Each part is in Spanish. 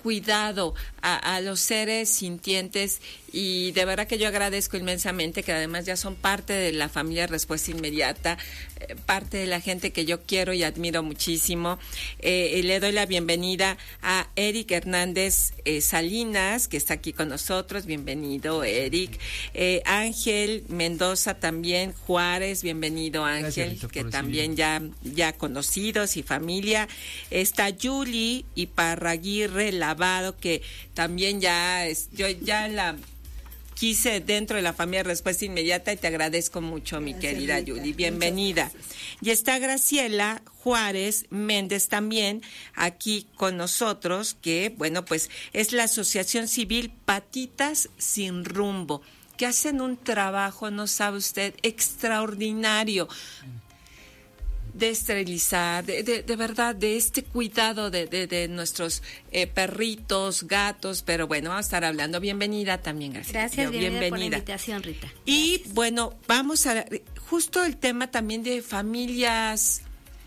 cuidado a los seres sintientes, y de verdad que yo agradezco inmensamente que además ya son parte de la familia Respuesta Inmediata, parte de la gente que yo quiero y admiro muchísimo. Y le doy la bienvenida a Eric Hernández Salinas, que está aquí con nosotros. Bienvenido, Eric. Ángel Mendoza también, Juárez, bienvenido, Ángel. Gracias, Rita, que también ya conocidos y familia. Está Yuli Iparraguirre Lavado, que también yo ya la quise dentro de la familia Respuesta Inmediata, y te agradezco mucho, mi querida Yuli. Bienvenida. Y está Graciela Juárez Méndez también aquí con nosotros, que, bueno, pues es la Asociación Civil Patitas Sin Rumbo, que hacen un trabajo, no sabe usted, extraordinario, de esterilizar, de verdad, de este cuidado de nuestros perritos, gatos, pero bueno, vamos a estar hablando. Bienvenida también, Gracias. Gracias, bienvenida por la invitación, Rita. Y gracias. Bueno, vamos a justo el tema también de familias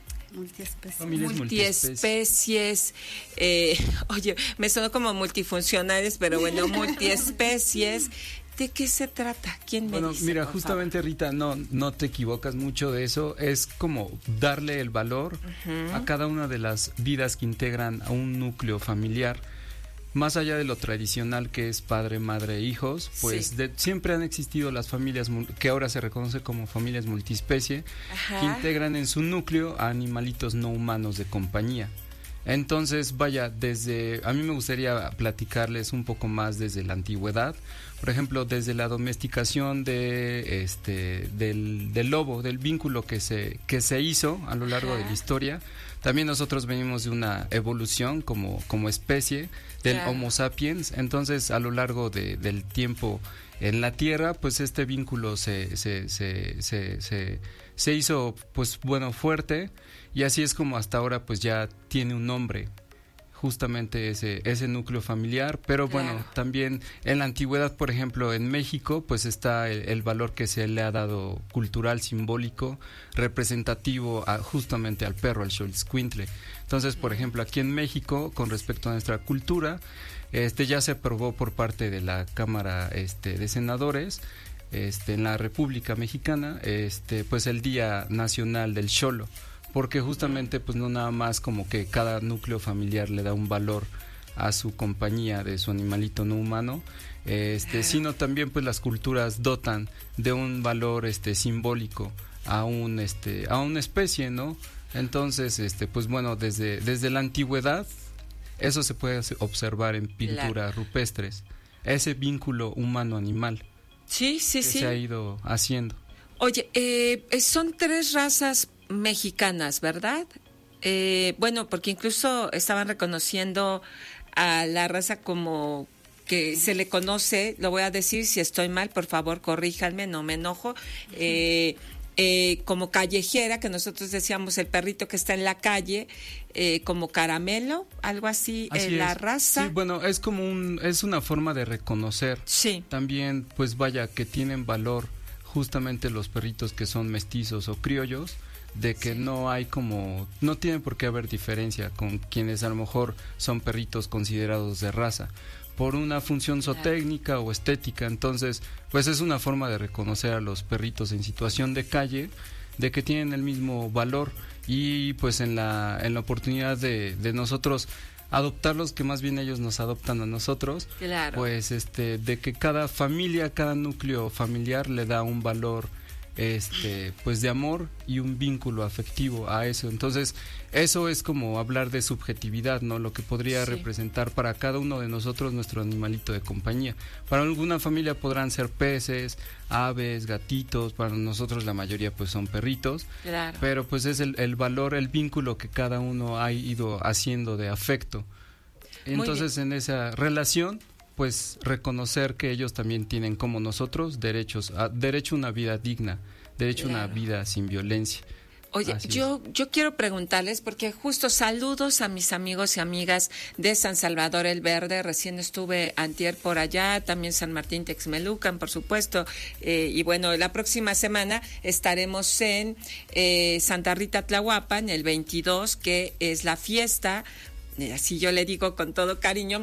multiespecies. Oye, me sonó como multifuncionales, pero bueno, multiespecies. ¿De qué se trata? ¿Quién me dice? Mira, justamente, favor? Rita, no te equivocas mucho de eso. Es como darle el valor a cada una de las vidas que integran a un núcleo familiar. Más allá de lo tradicional que es padre, madre, hijos, pues sí, siempre han existido las familias que ahora se reconoce como familias multiespecie, que integran en su núcleo a animalitos no humanos de compañía. Entonces, vaya, a mí me gustaría platicarles un poco más desde la antigüedad. Por ejemplo, desde la domesticación del lobo, del vínculo que se hizo a lo largo de la historia. También nosotros venimos de una evolución como especie del Homo sapiens. Entonces, a lo largo del tiempo en la Tierra, pues este vínculo se hizo, pues bueno, fuerte, y así es como hasta ahora pues ya tiene un nombre, justamente ese núcleo familiar. Pero bueno, también en la antigüedad, por ejemplo, en México, pues está el valor que se le ha dado cultural, simbólico, representativo justamente al perro, al Xoloscuintle. Entonces, por ejemplo, aquí en México, con respecto a nuestra cultura, ya se aprobó por parte de la Cámara de Senadores, en la República Mexicana, pues el Día Nacional del Xolo, porque justamente pues no nada más como que cada núcleo familiar le da un valor a su compañía de su animalito no humano, sino también pues las culturas dotan de un valor simbólico a una especie, ¿no? Entonces, pues bueno, desde la antigüedad eso se puede observar en pinturas rupestres, ese vínculo humano-animal. Sí. Se ha ido haciendo. Oye, son 3 razas mexicanas, ¿verdad? Bueno, porque incluso estaban reconociendo a la raza como que se le conoce, lo voy a decir, si estoy mal, por favor, corríjanme, no me enojo, como callejera, que nosotros decíamos el perrito que está en la calle, como caramelo, algo así la raza. Sí, bueno, es una forma de reconocer. Sí. También, pues vaya, que tienen valor justamente los perritos que son mestizos o criollos, de que no tiene por qué haber diferencia con quienes a lo mejor son perritos considerados de raza, por una función zootécnica o estética. Entonces, pues es una forma de reconocer a los perritos en situación de calle, de que tienen el mismo valor, y pues en la oportunidad de nosotros adoptarlos, que más bien ellos nos adoptan a nosotros, pues de que cada familia, cada núcleo familiar le da un valor pues de amor y un vínculo afectivo a eso. Entonces, eso es como hablar de subjetividad, ¿no? Lo que podría representar para cada uno de nosotros nuestro animalito de compañía. Para alguna familia podrán ser peces, aves, gatitos, para nosotros la mayoría pues son perritos, pero pues es el valor, el vínculo que cada uno ha ido haciendo de afecto. Entonces, en esa relación, pues reconocer que ellos también tienen, como nosotros, derecho a una vida digna, derecho a una vida sin violencia. Oye, yo quiero preguntarles, porque justo saludos a mis amigos y amigas de San Salvador el Verde, recién estuve antier por allá, también San Martín Texmelucan, por supuesto, y bueno, la próxima semana estaremos en Santa Rita Tlahuapan, el 22, que es la fiesta, así yo le digo con todo cariño,